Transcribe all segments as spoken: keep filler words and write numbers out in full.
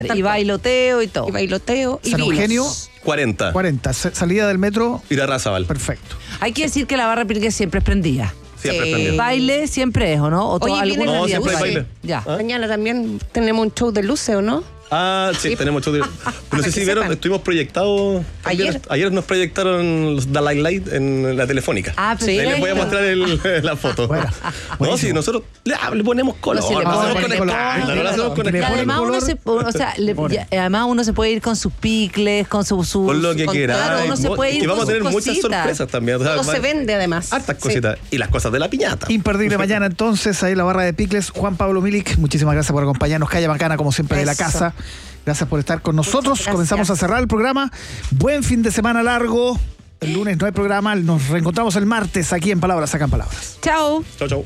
Y bailoteo y todo. Y bailoteo y San Eugenio, cuarenta. cuarenta. Salida del metro. Irarrázaval. Perfecto. Hay que decir que la barra Pirque siempre es prendida. Siempre Sí. prendido. Baile siempre es, ¿o no? ¿O todo, Oye, viene algunos No, días siempre hay baile. Ya. ¿Ah? Mañana también tenemos un show de luces, ¿o no? Ah, sí, Sí. tenemos show de... No Para sé que si vieron, sepan. estuvimos proyectados... Ayer. Ayer, ayer nos proyectaron los Dalai Light en la Telefónica. Ah, Sí. Ahí les voy a perfecto. mostrar el, la foto. Bueno, no, buenísimo. sí, nosotros le, le ponemos color. No, sí, le lo hacemos ponemos con color. escándalo, lo hacemos con Le Y ponen escándalo. además uno color, se, o sea, le- pone. ya- además uno se puede ir con sus picles, con su, su Con lo que con- quieras. claro, uno se puede ir Y vamos a con tener sus muchas cositas. sorpresas también. O sea, Todo va- se vende además. Hartas Sí. cositas. Y las cosas de la piñata. Imperdible mañana entonces, ahí en la barra de Picles. Juan Pablo Milik, muchísimas gracias por acompañarnos. Calle Bacana, como siempre, de la Eso. casa. Gracias por estar con nosotros. gracias. Comenzamos a cerrar el programa. Buen fin de semana largo. El lunes no hay programa. Nos reencontramos el martes aquí en Palabras Sacan Palabras. Chao. Chau, chau.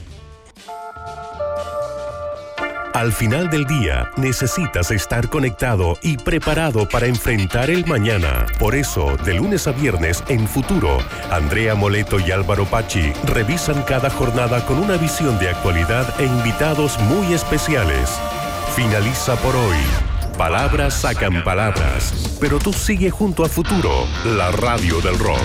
Al final del día, necesitas estar conectado y preparado para enfrentar el mañana. Por eso, de lunes a viernes en Futuro, Andrea Moleto y Álvaro Pachi revisan cada jornada con una visión de actualidad e invitados muy especiales. Finaliza por hoy. Palabras sacan palabras, pero tú sigue junto a Futuro, la radio del rock.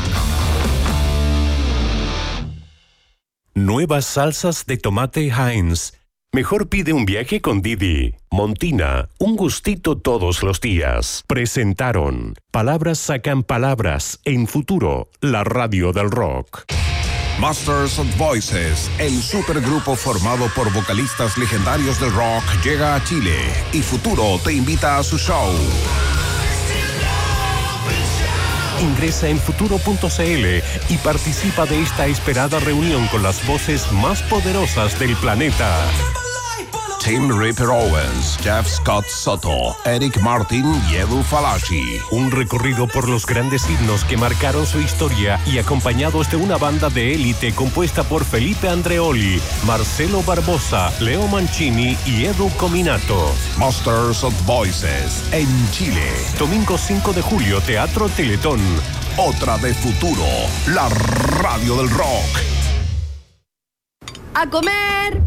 Nuevas salsas de tomate Heinz. Mejor pide un viaje con Didi. Montina, un gustito todos los días. Presentaron Palabras sacan palabras en Futuro, la radio del rock. Masters of Voices, el supergrupo formado por vocalistas legendarios del rock, llega a Chile y Futuro te invita a su show. Ingresa en futuro punto c l y participa de esta esperada reunión con las voces más poderosas del planeta. Tim Ripper Owens, Jeff Scott Soto, Eric Martin y Edu Falaschi. Un recorrido por los grandes himnos que marcaron su historia y acompañados de una banda de élite compuesta por Felipe Andreoli, Marcelo Barbosa, Leo Mancini y Edu Cominato. Masters of Voices, en Chile. Domingo cinco de julio, Teatro Teletón. Otra de Futuro, la radio del rock. ¡A comer!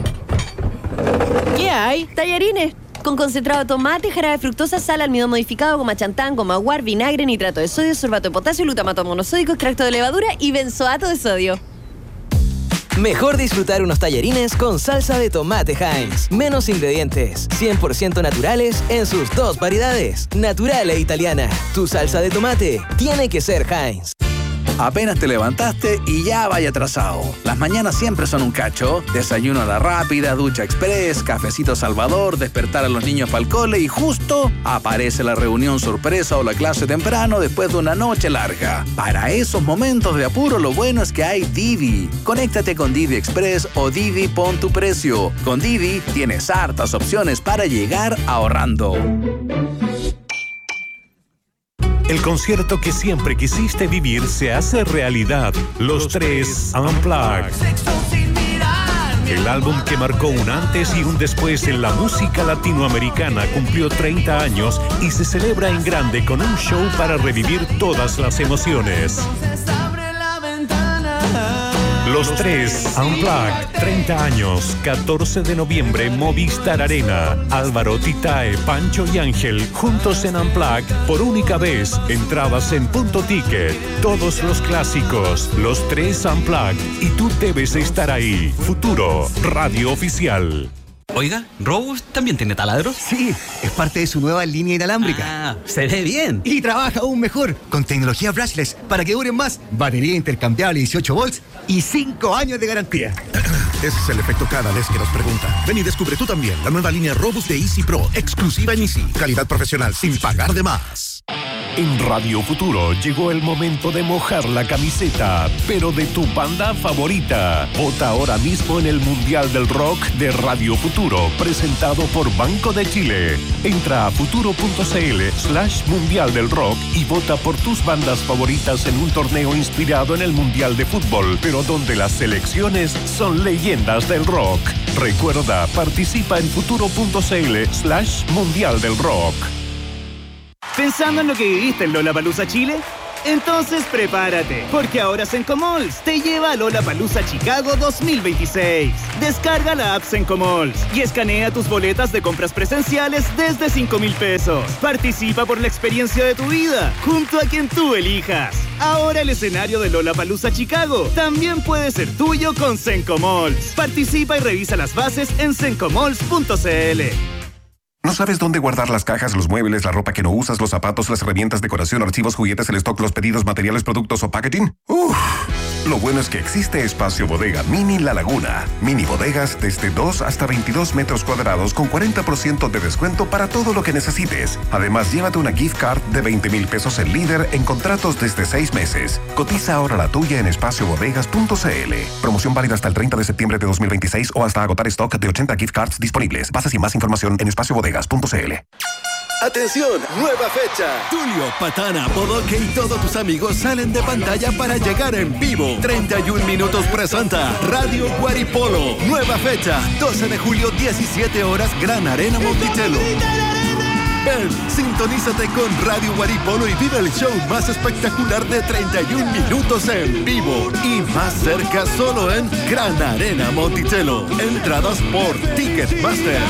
¿Qué hay? Tallarines. Con concentrado de tomate, jarabe de fructosa, sal, almidón modificado, goma chantán, goma guar, vinagre, nitrato de sodio, sorbato de potasio, glutamato monosódico, extracto de levadura y benzoato de sodio. Mejor disfrutar unos tallarines con salsa de tomate Heinz. Menos ingredientes, cien por ciento naturales en sus dos variedades, natural e italiana. Tu salsa de tomate tiene que ser Heinz. Apenas te levantaste y ya vaya atrasado. Las mañanas siempre son un cacho. Desayuno a la rápida, ducha express, cafecito Salvador, despertar a los niños para el cole y justo aparece la reunión sorpresa o la clase temprano después de una noche larga. Para esos momentos de apuro lo bueno es que hay Didi. Conéctate con Didi Express o Didi Pon tu precio. Con Didi tienes hartas opciones para llegar ahorrando. El concierto que siempre quisiste vivir se hace realidad. Los tres Unplugged. El álbum que marcó un antes y un después en la música latinoamericana cumplió treinta años y se celebra en grande con un show para revivir todas las emociones. Los tres Unplugged, treinta años, catorce de noviembre, Movistar Arena. Álvaro, Titae, Pancho y Ángel, juntos en Unplugged, por única vez. Entradas en Punto Ticket. Todos los clásicos, los tres Unplugged. Y tú debes estar ahí. Futuro, radio oficial. Oiga, ¿Robust también tiene taladros? Sí, es parte de su nueva línea inalámbrica. Ah, se ve bien. Y trabaja aún mejor, con tecnología brushless, para que duren más, batería intercambiable dieciocho volts y cinco años de garantía. Ese es el efecto cada vez que nos pregunta. Ven y descubre tú también la nueva línea Robust de Easy Pro, exclusiva en Easy. Calidad profesional sin pagar de más. En Radio Futuro llegó el momento de mojar la camiseta, pero de tu banda favorita. Vota ahora mismo en el Mundial del Rock de Radio Futuro, presentado por Banco de Chile. Entra a futuro punto c l slash Mundial del Rock y vota por tus bandas favoritas en un torneo inspirado en el Mundial de Fútbol, pero donde las selecciones son leyendas del rock. Recuerda, participa en futuro punto c l slash Mundial del Rock. ¿Pensando en lo que viviste en Lollapalooza Chile? Entonces prepárate, porque ahora Sencomalls te lleva a Lollapalooza Chicago dos mil veintiséis. Descarga la app Sencomalls y escanea tus boletas de compras presenciales desde cinco mil pesos. Participa por la experiencia de tu vida, junto a quien tú elijas. Ahora el escenario de Lollapalooza Chicago también puede ser tuyo con Sencomalls. Participa y revisa las bases en sencomalls punto c l. ¿No sabes dónde guardar las cajas, los muebles, la ropa que no usas, los zapatos, las herramientas, decoración, archivos, juguetes, el stock, los pedidos, materiales, productos o packaging? Uf. Lo bueno es que existe Espacio Bodega Mini La Laguna. Mini bodegas desde dos hasta veintidós metros cuadrados con cuarenta por ciento de descuento para todo lo que necesites. Además, llévate una gift card de veinte mil pesos en Líder en contratos desde seis meses. Cotiza ahora la tuya en espacio bodegas punto c l. Promoción válida hasta el treinta de septiembre de dos mil veintiséis o hasta agotar stock de ochenta gift cards disponibles. Bases y más información en espacio bodegas punto c l. ¡Atención! ¡Nueva fecha! Tulio, Patana, Bodoque y todos tus amigos salen de pantalla para llegar en vivo. treinta y un minutos presenta Radio Guaripolo. Nueva fecha, doce de julio, diecisiete horas, Gran Arena Monticello. Ven, sintonízate con Radio Guaripolo y vive el show más espectacular de treinta y un minutos en vivo. Y más cerca solo en Gran Arena Monticello. Entradas por Ticketmaster.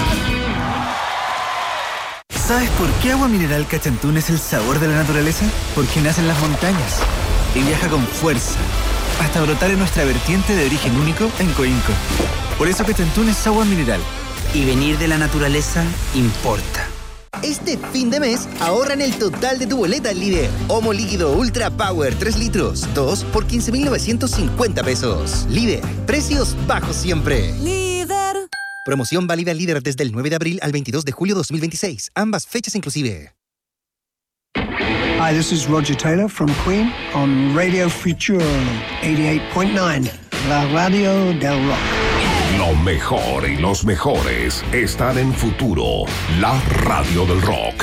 ¿Sabes por qué Agua Mineral Cachantún es el sabor de la naturaleza? Porque nace en las montañas y viaja con fuerza hasta brotar en nuestra vertiente de origen único en Coinco. Por eso Cachantún es agua mineral. Y venir de la naturaleza importa. Este fin de mes, ahorra en el total de tu boleta Líder. Omo líquido Ultra Power tres litros, dos por quince mil novecientos cincuenta pesos. Líder, precios bajos siempre. Líder. Promoción válida Líder desde el nueve de abril al veintidós de julio dos mil veintiséis. Ambas fechas inclusive. Hi, this is Roger Taylor from Queen on Radio Futura ochenta y ocho punto nueve, la radio del rock. Lo mejor y los mejores están en Futuro, la radio del rock.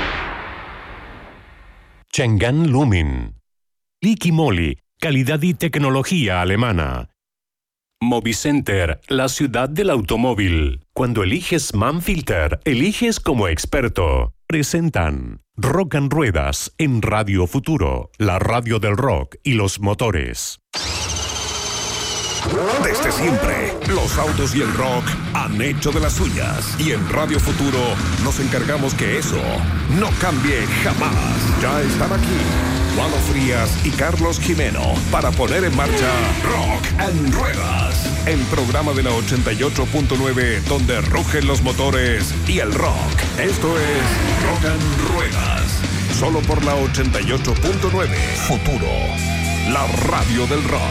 Chang'an Lumin. Liqui Moly, calidad y tecnología alemana. Movicenter, la ciudad del automóvil. Cuando eliges Manfilter, eliges como experto. Presentan Rock and Ruedas en Radio Futuro, la radio del rock y los motores. Desde siempre, los autos y el rock han hecho de las suyas. Y en Radio Futuro nos encargamos que eso no cambie jamás. Ya están aquí Juan Frías y Carlos Jimeno para poner en marcha Rock and Ruedas, el programa de la ochenta y ocho punto nueve donde rugen los motores y el rock. Esto es Rock and Ruedas, solo por la ochenta y ocho punto nueve. Futuro, la radio del rock.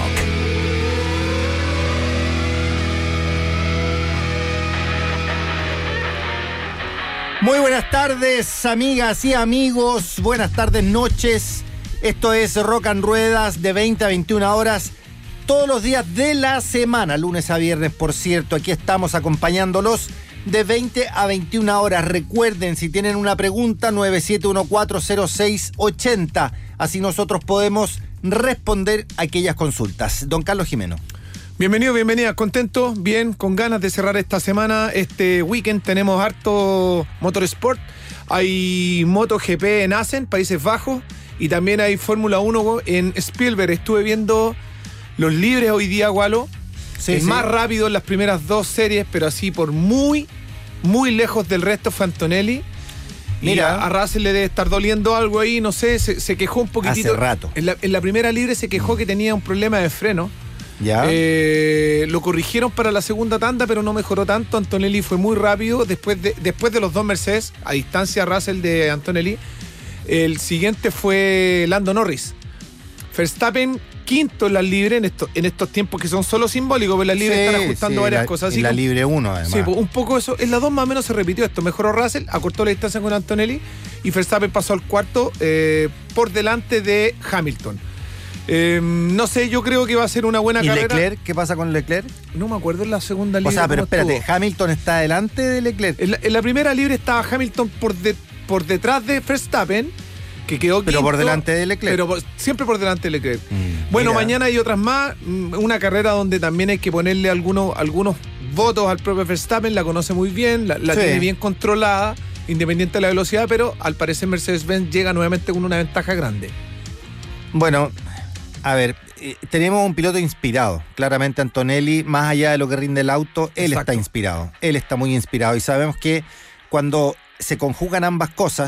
Muy buenas tardes, amigas y amigos. Buenas tardes, noches. Esto es Rock and Ruedas de veinte a veintiuna horas, todos los días de la semana, lunes a viernes, por cierto. Aquí estamos acompañándolos de veinte a veintiuna horas. Recuerden, si tienen una pregunta, nueve siete uno cuatro cero seis ocho cero. Así nosotros podemos responder a aquellas consultas. Don Carlos Jimeno. Bienvenido, bienvenida, contento, bien, con ganas de cerrar esta semana. Este weekend tenemos harto motorsport. Hay MotoGP en Assen, Países Bajos, y también hay Fórmula uno en Spielberg. Estuve viendo los libres hoy día, Gualo. Sí, el sí. más rápido en las primeras dos series, pero así por muy, muy lejos del resto fue Antonelli. Mira, y a, a Russell le debe estar doliendo algo ahí, no sé, se, se quejó un poquitito. Hace rato. En la, en la primera libre se quejó que tenía un problema de freno. Ya. Eh, lo corrigieron para la segunda tanda, pero no mejoró tanto. Antonelli fue muy rápido. Después de, después de los dos Mercedes, a distancia Russell de Antonelli, el siguiente fue Lando Norris. Verstappen quinto en las libres en, esto, en estos tiempos que son solo simbólicos, pero las libres sí, están ajustando sí, varias la, cosas. Así y la como, libre uno, además. Sí, un poco eso. En las dos más o menos se repitió esto. Mejoró Russell, acortó la distancia con Antonelli y Verstappen pasó al cuarto eh, por delante de Hamilton. Eh, no sé, yo creo que va a ser una buena ¿Y carrera. ¿Y Leclerc? ¿Qué pasa con Leclerc? No me acuerdo en la segunda libre. O sea, pero espérate, estuvo. Hamilton está delante de Leclerc. En la, en la primera libre estaba Hamilton por, de, por detrás de Verstappen, que quedó Pero quinto, por delante de Leclerc. Pero por, siempre por delante de Leclerc. Mm, bueno, mira. Mañana hay otras más. Una carrera donde también hay que ponerle algunos, algunos votos al propio Verstappen. La conoce muy bien, la, la sí. tiene bien controlada, independiente de la velocidad, pero al parecer Mercedes-Benz llega nuevamente con una ventaja grande. Bueno, a ver, eh, tenemos un piloto inspirado. Claramente Antonelli, más allá de lo que rinde el auto, él Exacto. está inspirado. Él está muy inspirado y sabemos que cuando se conjugan ambas cosas,